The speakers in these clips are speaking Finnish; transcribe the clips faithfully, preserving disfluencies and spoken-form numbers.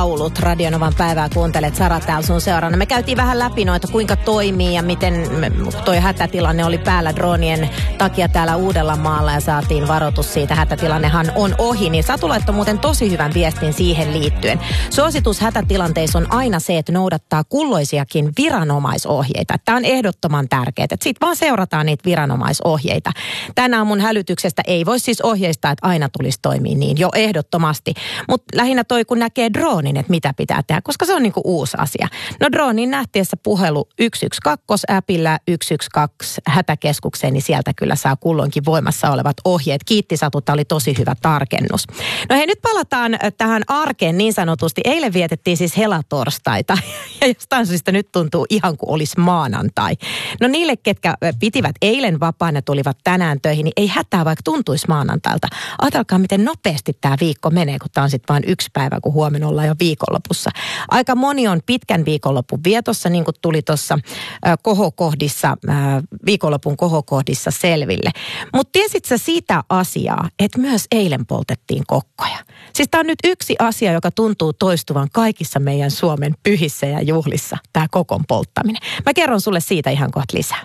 laulut. Radionovan päivää kuuntelet, Sara täällä sun seurana. Me käytiin vähän läpi noita, kuinka toimii ja miten toi hätätilanne oli päällä dronien takia täällä Uudellamaalla ja saatiin varoitus siitä. Hätätilannehan on ohi, niin Satu laittoi muuten tosi hyvän viestin siihen liittyen. Suositus hätätilanteissa on aina se, että noudattaa kulloisiakin viranomaisohjeita. Tämä on ehdottoman tärkeää, että sit vaan seurataan niitä viranomaisohjeita. Tänä aamun hälytyksestä ei voi siis ohjeistaa, että aina tulisi toimia niin jo ehdottomasti. Mutta lähinnä toi, kun näkee dronin, että mitä pitää tehdä, koska se on niinku uusi asia. No dronin nähtiessä puhelu yksi yksi kaksi äpillä yksi yksi kaksi hätäkeskukseen, niin sieltä kyllä saa kulloinkin voimassa olevat ohjeet. Kiitti Satu, tämä oli tosi hyvä tarkennus. No hei, nyt palataan tähän arkeen niin sanotusti. Eilen vietettiin siis helatorstaita ja jostain syystä nyt tuntuu ihan kuin olisi maanantai. No niille, ketkä pitivät eilen vapaana ja tulivat tänään töihin, niin ei hätää, vaikka tuntuisi maanantailta. Ajatelkaa, miten nopeasti tämä viikko menee, kun tämä on sitten vain yksi päivä, kun huomenna ollaan jo viikonlopussa. Aika moni on pitkän viikonlopun vietossa, niin kuin tuli tuossa kohokohdissa, viikonlopun kohokohdissa selville. Mutta tiesit sä sitä asiaa, että myös eilen poltettiin kokkoja? Siis tämä on nyt yksi asia, joka tuntuu toistuvan kaikissa meidän Suomen pyhissä ja juhlissa, tämä kokon polttaminen. Mä kerron sulle siitä ihan kohta lisää.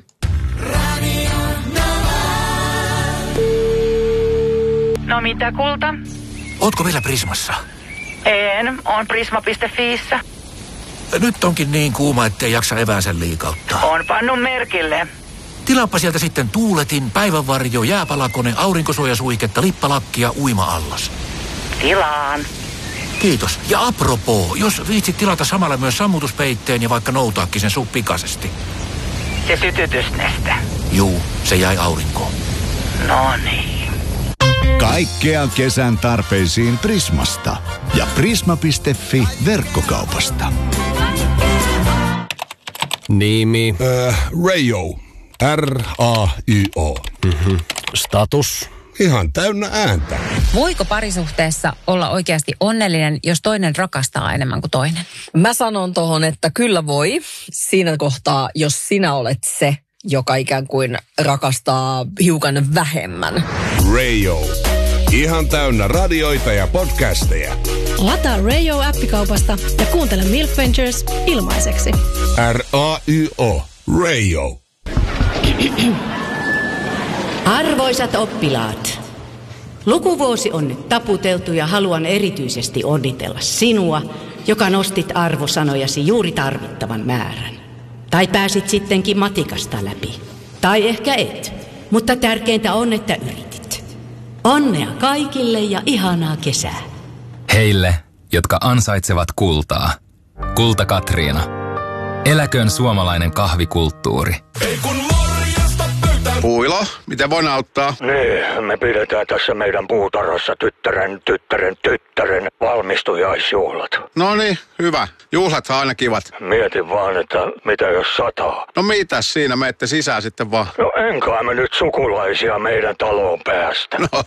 No mitä, kulta? Ootko vielä Prismassa? En, on prisma piste fiissä. Nyt onkin niin kuuma, ettei jaksa eväänsä liikauttaa. On pannut merkille. Tilaappa sieltä sitten tuuletin, päivänvarjo, jääpalakone, aurinkosuojasuiketta, lippalakkia, uima-allas. Tilaan. Kiitos. Ja apropoo, jos viitsit tilata samalla myös sammutuspeitteen ja vaikka noutaakin sen suu pikaisesti. Se sytytysneste. Juu, se jäi aurinkoon. No niin. Kaikkea kesän tarpeisiin Prismasta ja prisma piste fi verkkokaupasta. Nimi. Äh, Rayo. R A Y O. Mm-hmm. Status. Ihan täynnä ääntä. Voiko parisuhteessa olla oikeasti onnellinen, jos toinen rakastaa enemmän kuin toinen? Mä sanon tohon, että kyllä voi. Siinä kohtaa, jos sinä olet se, joka ikään kuin rakastaa hiukan vähemmän. Rayo. Ihan täynnä radioita ja podcasteja. Lataa Rayo-appikaupasta ja kuuntele Milk Ventures ilmaiseksi. R A Y O. Rayo. Arvoisat oppilaat, lukuvuosi on nyt taputeltu ja haluan erityisesti onnitella sinua, joka nostit arvosanojasi juuri tarvittavan määrän. Tai pääsit sittenkin matikasta läpi. Tai ehkä et, mutta tärkeintä on, että yritit. Onnea kaikille ja ihanaa kesää. Heille, jotka ansaitsevat kultaa. Kulta Katriina. Eläköön suomalainen kahvikulttuuri. Ei kun morjesta pöytään. Puilo, miten voin auttaa? Niin, me pidetään tässä meidän puutarhassa tyttären, tyttären, tyttären valmistujaisjuhlat. No niin, hyvä. Juhlat on aina kivat. Mietin vaan, että mitä jos sataa. No mitäs siinä, menette sisään sitten vaan. No enkä me nyt sukulaisia meidän taloon päästä. No